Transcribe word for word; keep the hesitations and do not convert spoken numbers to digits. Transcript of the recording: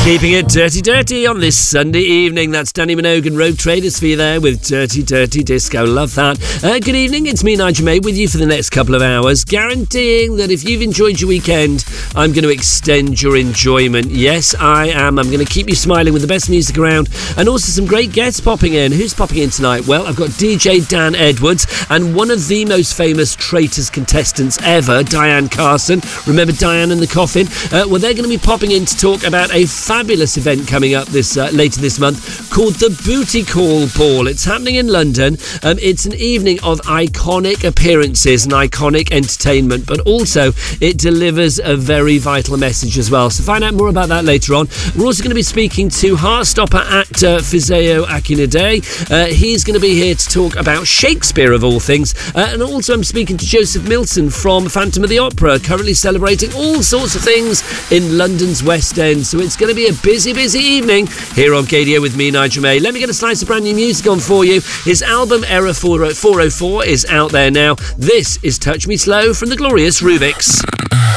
Keeping it dirty, dirty on this Sunday evening. That's Danny Minogue and Rogue Traders for you there with Dirty, Dirty Disco. Love that. Uh, good evening. It's me, Nigel May, with you for the next couple of hours, guaranteeing that if you've enjoyed your weekend, I'm going to extend your enjoyment. Yes, I am. I'm going to keep you smiling with the best music around and also some great guests popping in. Who's popping in tonight? Well, I've got D J Dan Edwards and one of the most famous Traitors contestants ever, Diane Carson. Remember Diane and the Coffin? Uh, well, they're going to be popping in to talk about a fabulous event coming up this uh, later this month called the Booty Call Ball. It's happening in London. Um, it's an evening of iconic appearances and iconic entertainment, but also it delivers a very vital message as well. So find out more about that later on. We're also going to be speaking to Heartstopper actor Fizeo Akinade. Uh, he's going to be here to talk about Shakespeare of all things. Uh, and also I'm speaking to Joseph Milton from Phantom of the Opera, currently celebrating all sorts of things in London's West End. So it's going to be a busy, busy evening here on Gadio with me, Nigel May. Let me get a slice of brand new music on for you. His album Error four oh four is out there now. This is Touch Me Slow from the glorious Rubiks.